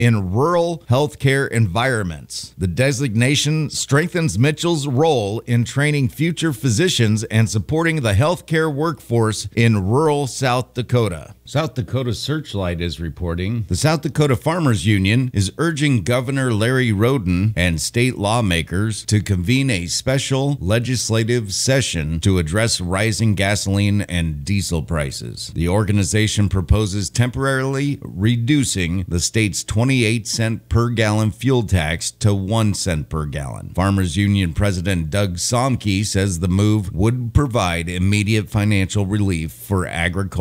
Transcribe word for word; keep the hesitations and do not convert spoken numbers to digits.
in rural healthcare environments. The designation strengthens Mitchell's role in training future physicians and supporting the healthcare workforce in rural South Dakota. South Dakota Searchlight is reporting the South Dakota Farmers Union is urging Governor Larry Roden and state lawmakers to convene a special legislative session to address rising gasoline and diesel prices. The organization proposes temporarily reducing the state's twenty-eight cent per gallon fuel tax to one cent per gallon. Farmers Union President Doug Somke says the move would provide immediate financial relief for agriculture